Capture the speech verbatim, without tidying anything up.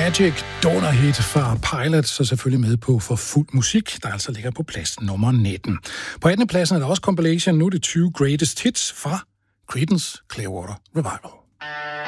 Magic Donor-hit fra Pilot, så selvfølgelig med på For Fuld Musik, der altså ligger på plads nummer nitten. På attende pladsen er der også compilation, nu er det tyve Greatest Hits fra Creedence Clearwater Revival.